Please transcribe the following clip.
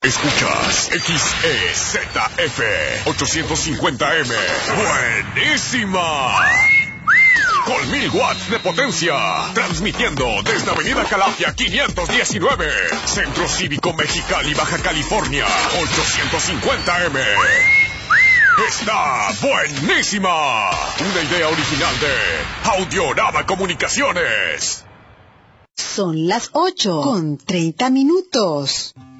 Escuchas XEZF 850M. ¡Buenísima! Con 1000 watts de potencia. Transmitiendo desde Avenida Calafia 519. Centro Cívico Mexicali, Baja California. 850M. ¡Está buenísima! Una idea original de Audiorama Comunicaciones. Son las 8:30.